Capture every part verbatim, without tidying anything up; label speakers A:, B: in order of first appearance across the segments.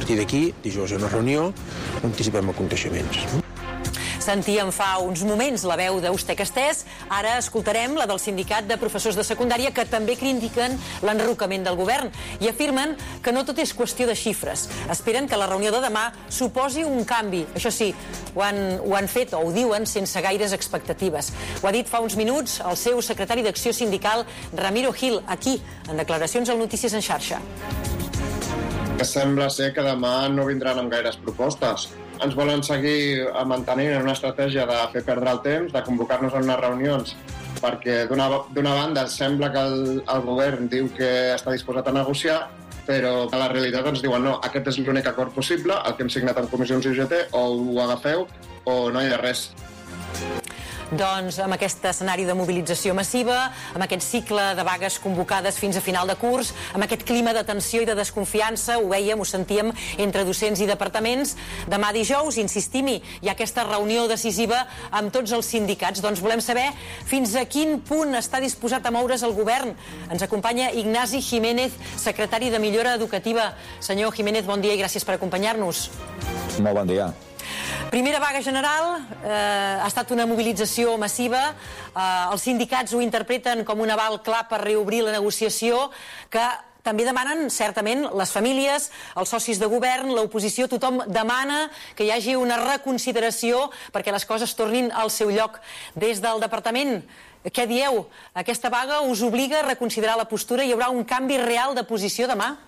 A: partir d'aquí, dijous hi ha una reunió, anticipem aconteixements.
B: Sentíem fa uns moments la veu d'Eustec Estès, ara escoltarem la del sindicat de professors de secundària que també critiquen l'enrocament del govern i afirmen que no tot és qüestió de xifres. Esperen que la reunió de demà suposi un canvi. Això sí, ho han, ho han fet o ho diuen sense gaires expectatives. Ho ha dit fa uns minuts el seu secretari d'Acció Sindical, Ramiro Gil, aquí, en declaracions al Notícies en Xarxa.
C: Sembla ser que demà no vindran amb gaires propostes. Ens volen seguir mantenint una estratègia de fer perdre el temps, de convocar-nos a unes reunions, perquè d'una banda sembla que el, el govern diu que està disposat a negociar, però a la realitat ens diuen no, aquest és l'únic acord possible, el que hem signat en comissions I U G T, o ho agafeu o no hi ha res.
B: Doncs amb aquest escenari de mobilització massiva, amb aquest cicle de vagues convocades fins a final de curs, amb aquest clima de tensió i de desconfiança, ho vèiem, ho sentíem, entre docents i departaments, demà dijous, insistim-hi, hi ha aquesta reunió decisiva amb tots els sindicats. Doncs volem saber fins a quin punt està disposat a moure's el govern. Ens acompanya Ignasi Jiménez, secretari de Millora Educativa. Senyor Jiménez, bon dia i gràcies per acompanyar-nos.
D: Molt bon dia.
B: Primera vaga general, eh, ha estat una mobilització massiva, eh, els sindicats ho interpreten com un aval clar per reobrir la negociació, que també demanen, certament, les famílies, els socis de govern, l'oposició, tothom demana que hi hagi una reconsideració perquè les coses tornin al seu lloc. Des del departament, què dieu? Aquesta vaga us obliga a reconsiderar la postura? Hi haurà un canvi real de posició demà?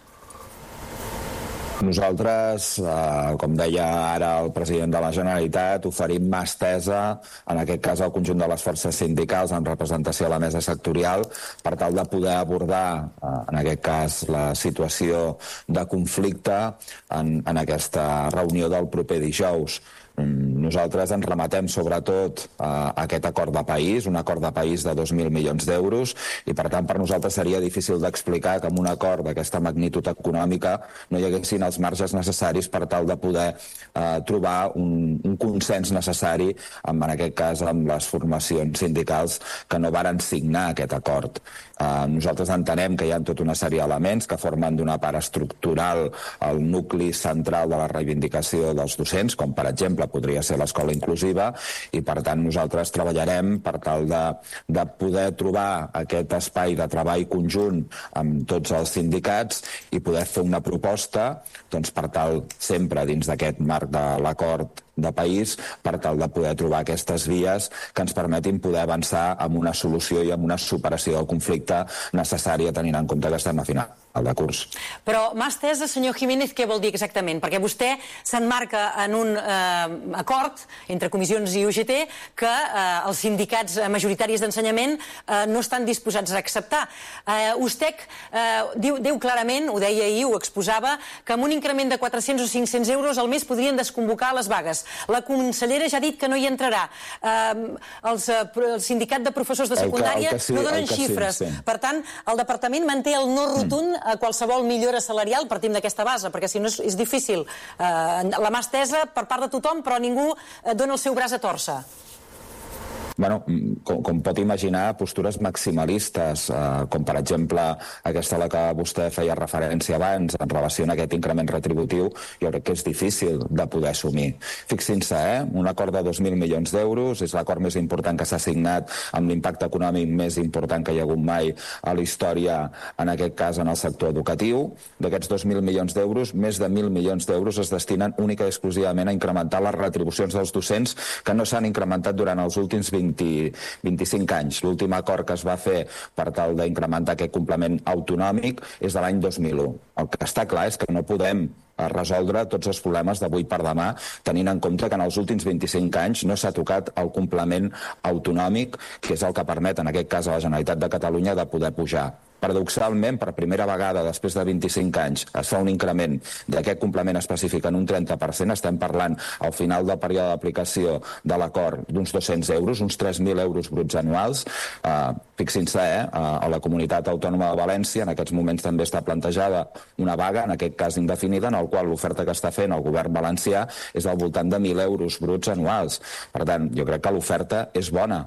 D: Nosaltres, eh, com deia ara el president de la Generalitat, oferim mà estesa, en aquest cas al conjunt de les forces sindicals en representació a la mesa sectorial, per tal de poder abordar, eh, en aquest cas, la situació de conflicte en, en aquesta reunió del proper dijous. Nosaltres ens rematem sobretot a aquest acord de país, un acord de país de dos mil milions d'euros, i per tant per nosaltres seria difícil d'explicar que amb un acord d'aquesta magnitud econòmica no hi haguessin els marges necessaris per tal de poder eh, trobar un, un consens necessari, amb, en aquest cas amb les formacions sindicals que no varen signar aquest acord. Eh, nosaltres entenem que hi ha tota una sèrie d'elements que formen d'una part estructural el nucli central de la reivindicació dels docents, com per exemple podria ser l'escola inclusiva, i per tant nosaltres treballarem per tal de, de poder trobar aquest espai de treball conjunt amb tots els sindicats i poder fer una proposta, doncs, per tal, sempre dins d'aquest marc de l'acord de país, per tal de poder trobar aquestes vies que ens permetin poder avançar amb una solució i amb una superació del conflicte necessària, tenint en compte que estem a final de curs.
B: Però mà estesa, senyor Jiménez, què vol dir exactament? Perquè vostè s'emmarca en un eh, acord entre comissions i U G T que eh, els sindicats majoritaris d'ensenyament eh, no estan disposats a acceptar. Eh, Ustec eh, diu, diu clarament, ho deia ahir, ho exposava, que amb un increment de quatre-cents o cinc-cents euros al mes podrien desconvocar les vagues. La consellera ja ha dit que no hi entrarà. Eh, els, el sindicat de professors de secundària el que, el que sí, no donen xifres. Sí, sí. Per tant, el departament manté el no rotund a qualsevol millora salarial, partim d'aquesta base, perquè si no és, és difícil. Eh, la mà estesa per part de tothom, però ningú dona el seu braç a tòrcer.
D: Bueno, com, com pot imaginar, postures maximalistes, eh, com per exemple aquesta a la que vostè feia referència abans en relació a aquest increment retributiu, jo crec que és difícil de poder assumir. Fixin-se, eh? un acord de dos mil milions d'euros, és l'acord més important que s'ha signat amb l'impacte econòmic més important que hi ha hagut mai a la història, en aquest cas en el sector educatiu. D'aquests dos mil milions d'euros, més de mil milions d'euros es destinen única i exclusivament a incrementar les retribucions dels docents que no s'han incrementat durant els últims vint vint-i-cinc anys. L'últim acord que es va fer per tal d'incrementar aquest complement autonòmic és de l'any dos mil u. El que està clar és que no podem resoldre tots els problemes d'avui per demà, tenint en compte que en els últims vint-i-cinc anys no s'ha tocat el complement autonòmic, que és el que permet, en aquest cas, a la Generalitat de Catalunya de poder pujar. Paradoxalment, per primera vegada després de vint-i-cinc anys es fa un increment d'aquest complement específic en un trenta per cent. Estem parlant al final del període d'aplicació de l'acord d'uns dos-cents euros, uns tres mil euros bruts anuals. Uh, Fixin-se, eh, a la Comunitat Autònoma de València en aquests moments també està plantejada una vaga, en aquest cas indefinida, en el qual l'oferta que està fent el govern valencià és al voltant de mil euros bruts anuals. Per tant, jo crec que l'oferta és bona.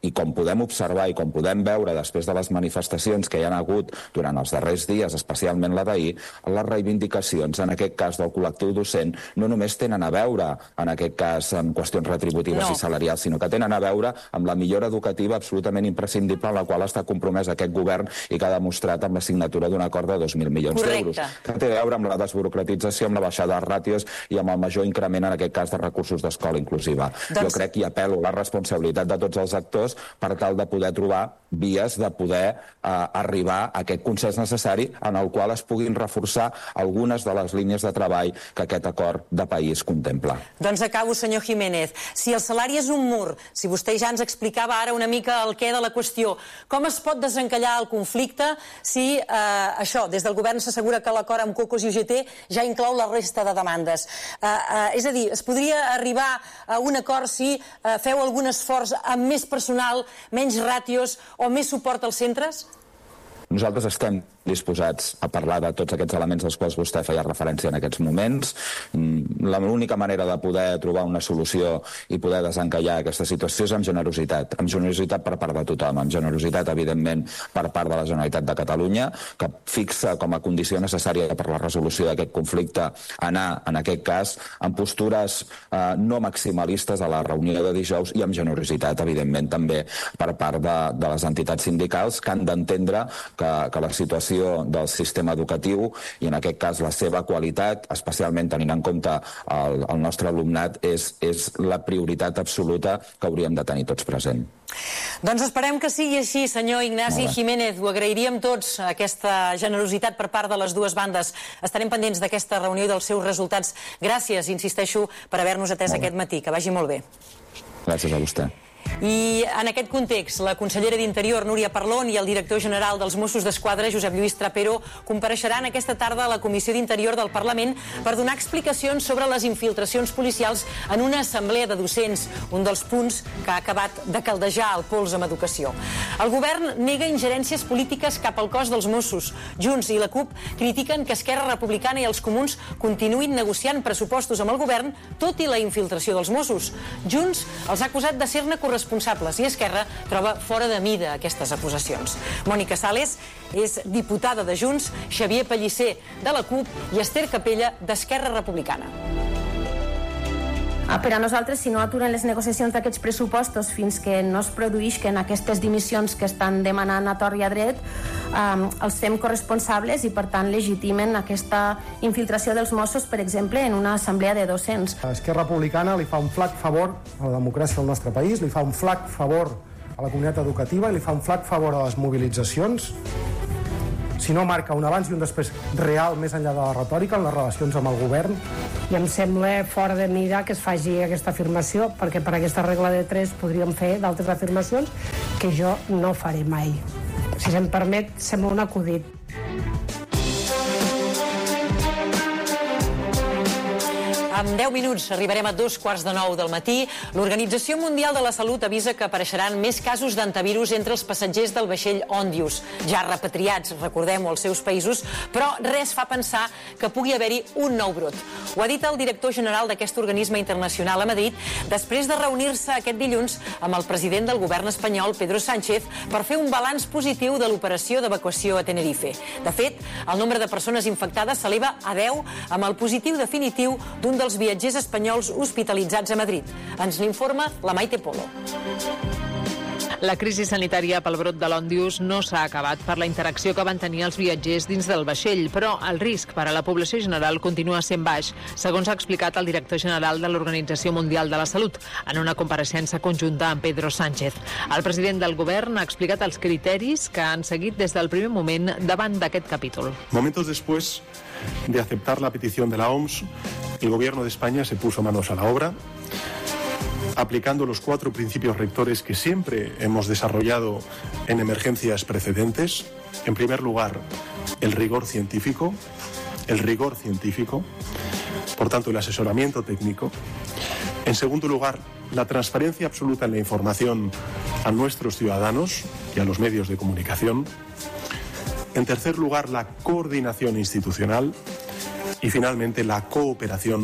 D: I com podem observar i com podem veure després de les manifestacions que hi ha hagut durant els darrers dies, especialment la d'ahir, les reivindicacions, en aquest cas del col·lectiu docent, no només tenen a veure, en aquest cas, amb qüestions retributives no. i salarials, sinó que tenen a veure amb la millora educativa absolutament imprescindible en la qual està compromès aquest govern i que ha demostrat amb la signatura d'un acord de dos mil milions d'euros, que té a veure amb la desburocratització, amb la baixada de ràtios i amb el major increment, en aquest cas, de recursos d'escola inclusiva. Doncs... Jo crec que apel·lo a la responsabilitat de tots els actors per tal de poder trobar vies de poder eh, arribar a aquest consens necessari en el qual es puguin reforçar algunes de les línies de treball que aquest acord de país contempla.
B: Doncs acabo, senyor Jiménez. Si el salari és un mur, si vostè ja ens explicava ara una mica el què de la qüestió, com es pot desencallar el conflicte si eh, això, des del govern s'assegura que l'acord amb Cocos i U G T ja inclou la resta de demandes? Eh, eh, és a dir, es podria arribar a un acord si eh, feu algun esforç amb més personal, menys ràtios o més suport als centres?
D: Nosaltres estem disposats a parlar de tots aquests elements als quals vostè feia referència en aquests moments. L'única manera de poder trobar una solució i poder desencallar aquesta situació és amb generositat. Amb generositat per part de tothom, amb generositat, evidentment, per part de la Generalitat de Catalunya, que fixa com a condició necessària per la resolució d'aquest conflicte anar, en aquest cas, amb postures eh, no maximalistes a la reunió de dijous i amb generositat, evidentment, també per part de, de les entitats sindicals que han d'entendre que, que la situació del sistema educatiu i en aquest cas la seva qualitat, especialment tenint en compte el, el nostre alumnat, és, és la prioritat absoluta que hauríem de tenir tots present.
B: Doncs esperem que sigui així, senyor Ignasi Jiménez. Ho agrairíem tots, aquesta generositat per part de les dues bandes. Estarem pendents d'aquesta reunió i dels seus resultats. Gràcies, insisteixo, per haver-nos atès aquest matí. Que vagi molt bé.
D: Gràcies a vostè.
B: I en aquest context, la consellera d'Interior, Núria Parlon, i el director general dels Mossos d'Esquadra, Josep Lluís Trapero, compareixeran aquesta tarda a la Comissió d'Interior del Parlament per donar explicacions sobre les infiltracions policials en una assemblea de docents, un dels punts que ha acabat de caldejar el pols amb educació. El govern nega ingerències polítiques cap al cos dels Mossos. Junts i la CUP critiquen que Esquerra Republicana i els Comuns continuïn negociant pressupostos amb el govern, tot i la infiltració dels Mossos. Junts els ha acusat de ser-ne corresponsables i Esquerra troba fora de mida aquestes acusacions. Mònica Sales és diputada de Junts, Xavier Pellicer de la CUP i Esther Capella d'Esquerra Republicana.
E: Per a nosaltres, si no aturen les negociacions d'aquests pressupostos fins que no es produïsquen aquestes dimissions que estan demanant a tort i a dret, eh, els fem corresponsables i, per tant, legitimen aquesta infiltració dels Mossos, per exemple, en una assemblea de docents.
F: Esquerra Republicana li fa un flac favor a la democràcia del nostre país, li fa un flac favor a la comunitat educativa i li fa un flac favor a les mobilitzacions, si no marca un abans i un després real més enllà de la retòrica en les relacions amb el govern.
G: I em sembla fora de mida que es faci aquesta afirmació, perquè per aquesta regla de tres podríem fer d'altres afirmacions que jo no faré mai. Si se'm permet, sembla un acudit.
B: En deu minuts arribarem a dos quarts de nou del matí. L'Organització Mundial de la Salut avisa que apareixeran més casos d'antivirus entre els passatgers del vaixell Ondius, ja repatriats, recordem-ho, als seus països, però res fa pensar que pugui haver-hi un nou brot. Ho ha dit el director general d'aquest organisme internacional a Madrid després de reunir-se aquest dilluns amb el president del govern espanyol, Pedro Sánchez, per fer un balanç positiu de l'operació d'evacuació a Tenerife. De fet, el nombre de persones infectades s'eleva a deu amb el positiu definitiu d'un dels viatgers espanyols hospitalitzats a Madrid. Ens n'informa la Maite Polo.
H: La crisi sanitària pel brot de l'Ondius no s'ha acabat per la interacció que van tenir els viatgers dins del vaixell, però el risc per a la població general continua sent baix, segons ha explicat el director general de l'Organització Mundial de la Salut en una compareixença conjunta amb Pedro Sánchez. El president del govern ha explicat els criteris que han seguit des del primer moment davant d'aquest capítol.
I: Momentos después de aceptar la petición de la O M S, el Gobierno de España se puso manos a la obra, aplicando los cuatro principios rectores que siempre hemos desarrollado en emergencias precedentes. En primer lugar, el rigor científico, el rigor científico, por tanto, el asesoramiento técnico. En segundo lugar, la transparencia absoluta en la información a nuestros ciudadanos y a los medios de comunicación. En tercer lugar, la coordinación institucional y, finalmente, la cooperación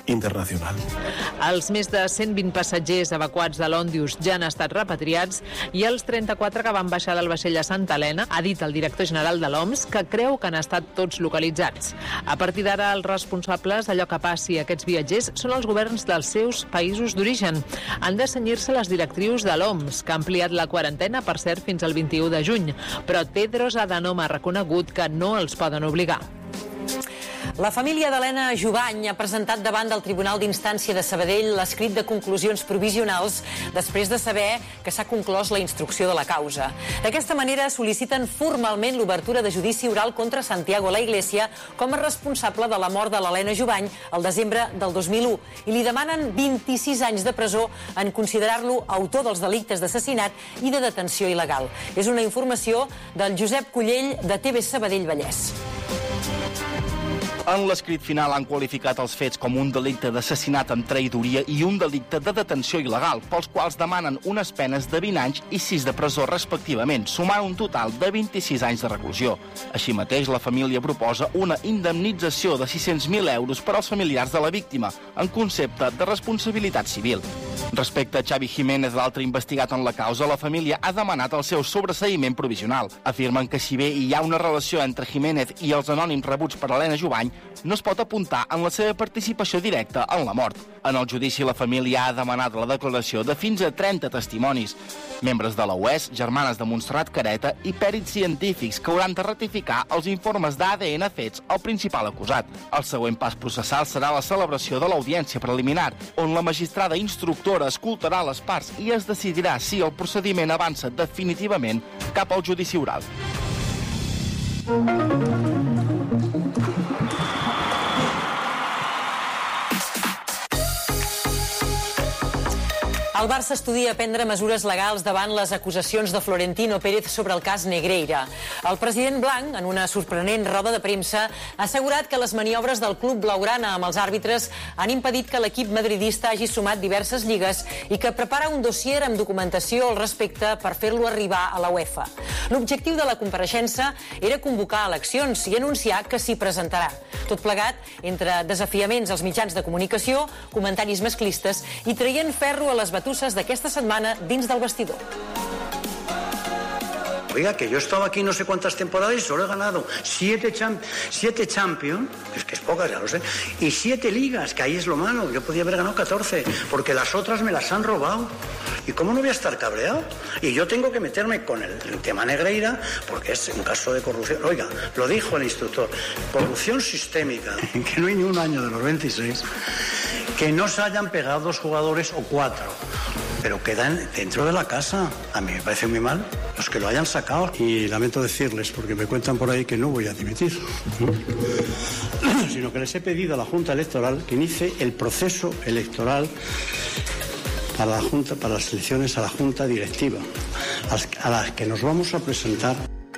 I: internacional.
H: Els més de cent vint passatgers evacuats de l'Òndius ja han estat repatriats i els trenta-quatre que van baixar del vaixell a Santa Helena, ha dit el director general de l'O M S que creu que han estat tots localitzats. A partir d'ara, els responsables d'allò que passi a aquests viatgers són els governs dels seus països d'origen. Han de cenyir-se les directrius de l'O M S, que ha ampliat la quarantena, per cert, fins al vint-i-u de juny. Però Tedros Adhanom ha reconegut que no els poden obligar.
B: La família d'Helena Jubany ha presentat davant del Tribunal d'Instància de Sabadell l'escrit de conclusions provisionals després de saber que s'ha conclòs la instrucció de la causa. D'aquesta manera sol·liciten formalment l'obertura de judici oral contra Santiago La Iglesia com a responsable de la mort de l'Helena Jubany el desembre del dos mil u i li demanen vint-i-sis anys de presó en considerar-lo autor dels delictes d'assassinat i de detenció il·legal. És una informació del Josep Cullell de T V Sabadell Vallès.
J: En l'escrit final han qualificat els fets com un delicte d'assassinat amb traïdoria i un delicte de detenció il·legal, pels quals demanen unes penes de vint anys i sis de presó respectivament, sumant un total de vint-i-sis anys de reclusió. Així mateix, la família proposa una indemnització de sis-cents mil euros per als familiars de la víctima, en concepte de responsabilitat civil. Respecte a Xavi Jiménez, l'altre investigat en la causa, la família ha demanat el seu sobreseïment provisional. Afirmen que si bé hi ha una relació entre Jiménez i els anònims rebuts per Helena Jubany, no es pot apuntar en la seva participació directa en la mort. En el judici, la família ha demanat la declaració de fins a trenta testimonis, membres de la U E S, germanes de Montserrat Careta i pèrits científics que hauran de ratificar els informes d'A D N fets al principal acusat. El següent pas processal serà la celebració de l'audiència preliminar, on la magistrada instructora escoltarà les parts i es decidirà si el procediment avança definitivament cap al judici oral.
B: El Barça estudia prendre mesures legals davant les acusacions de Florentino Pérez sobre el cas Negreira. El president blanc, en una sorprenent roda de premsa, ha assegurat que les maniobres del club blaugrana amb els àrbitres han impedit que l'equip madridista hagi sumat diverses lligues i que prepara un dossier amb documentació al respecte per fer-lo arribar a la UEFA. L'objectiu de la compareixença era convocar eleccions i anunciar que s'hi presentarà. Tot plegat entre desafiaments als mitjans de comunicació, comentaris masclistes i traient ferro a les batusses d'aquesta setmana dins del vestidor.
K: Oiga, que yo he estado aquí no sé cuántas temporadas y solo he ganado siete, champ siete Champions, es que es pocas, ya lo sé, y siete ligas, que ahí es lo malo. Yo podía haber ganado catorce, porque las otras me las han robado. ¿Y cómo no voy a estar cabreado? Y yo tengo que meterme con el, el tema Negreira, porque es un caso de corrupción. Oiga, lo dijo el instructor, corrupción sistémica, que no hay ni un año de los veintiséis, que no se hayan pegado dos jugadores o cuatro, pero quedan dentro de la casa. A mí me parece muy mal los que lo hayan sacado. Y lamento decirles, porque me cuentan por ahí que no voy a dimitir, sino que les he pedido a la Junta Electoral que inicie el proceso electoral para la Junta, para las elecciones a la Junta Directiva, a las que nos vamos a presentar.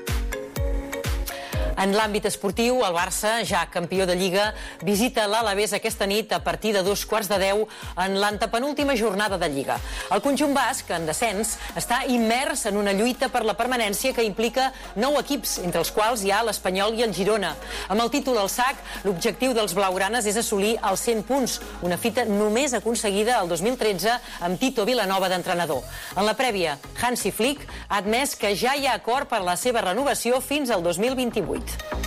B: En l'àmbit esportiu, el Barça, ja campió de Lliga, visita l'Alavés aquesta nit a partir de dos quarts de deu en l'antepenúltima jornada de Lliga. El conjunt basc, en descens, està immers en una lluita per la permanència que implica nou equips, entre els quals hi ha l'Espanyol i el Girona. Amb el títol al sac, l'objectiu dels blaugranes és assolir els cent punts, una fita només aconseguida el dos mil tretze amb Tito Vilanova d'entrenador. En la prèvia, Hansi Flick ha admès que ja hi ha acord per a la seva renovació fins al dos mil vint-i-vuit.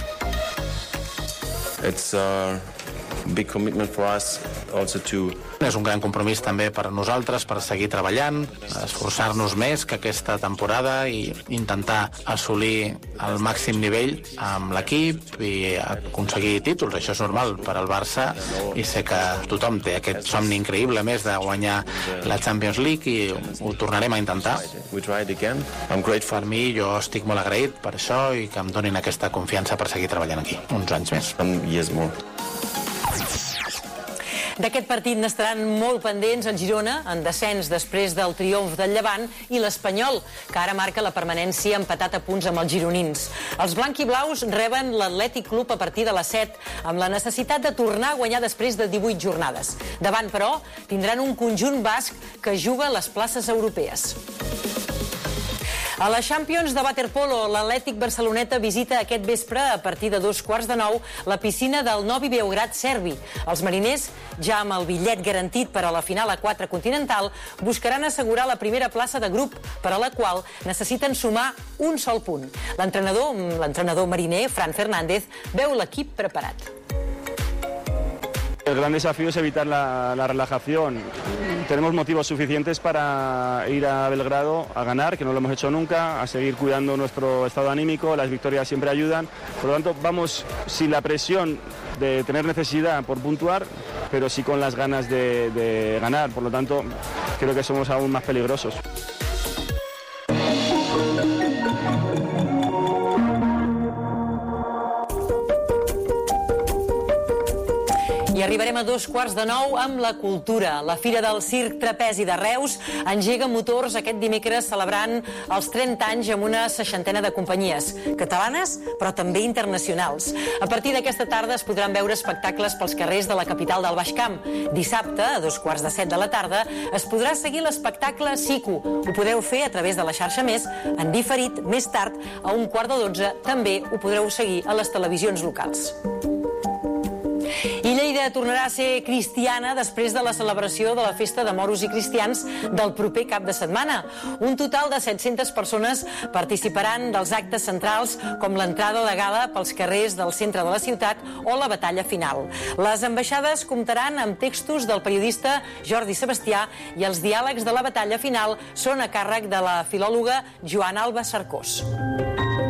L: It's a big commitment for us also to
M: És un gran compromís també per a nosaltres per seguir treballant, esforçar-nos més que aquesta temporada i intentar assolir el màxim nivell amb l'equip i aconseguir títols. Això és normal per al Barça i sé que tothom té aquest somni increïble més de guanyar la Champions League i ho tornarem a intentar. Per mi, jo estic molt agraït per això i que em donin aquesta confiança per seguir treballant aquí, uns anys més.
B: D'aquest partit n'estaran molt pendents el Girona, en descens després del triomf del Llevant, i l'Espanyol, que ara marca la permanència empatat a punts amb els gironins. Els blanquiblaus reben l'Atlètic Club a partir de les set, amb la necessitat de tornar a guanyar després de divuit jornades. Davant, però, tindran un conjunt basc que juga a les places europees. A la Champions de waterpolo, l'Atlètic Barceloneta visita aquest vespre, a partir de dos quarts de nou, la piscina del Novi Beograd serbi. Els mariners, ja amb el bitllet garantit per a la final a quatre continental, buscaran assegurar la primera plaça de grup, per a la qual necessiten sumar un sol punt. L'entrenador, l'entrenador mariner, Fran Fernández, veu l'equip preparat.
N: El gran desafío es evitar la, la relajación. Tenemos motivos suficientes para ir a Belgrado a ganar, que no lo hemos hecho nunca, a seguir cuidando nuestro estado anímico, las victorias siempre ayudan. Por lo tanto, vamos sin la presión de tener necesidad por puntuar, pero sí con las ganas de, de ganar. Por lo tanto, creo que somos aún más peligrosos.
B: I arribarem a dos quarts de nou amb la cultura. La Fira del Circ Trapezi de Reus engega motors aquest dimecres celebrant els trenta anys amb una seixantena de companyies, catalanes però també internacionals. A partir d'aquesta tarda es podran veure espectacles pels carrers de la capital del Baix Camp. Dissabte, a dos quarts de set de la tarda, es podrà seguir l'espectacle Sico. Ho podreu fer a través de la xarxa Més, en diferit, més tard, a un quart de dotze, també ho podreu seguir a les televisions locals. I Lleida tornarà a ser cristiana després de la celebració de la festa de moros i cristians del proper cap de setmana. Un total de set-centes persones participaran dels actes centrals com l'entrada de gala pels carrers del centre de la ciutat o la batalla final. Les ambaixades comptaran amb textos del periodista Jordi Sebastià i els diàlegs de la batalla final són a càrrec de la filòloga Joana Alba Cercós.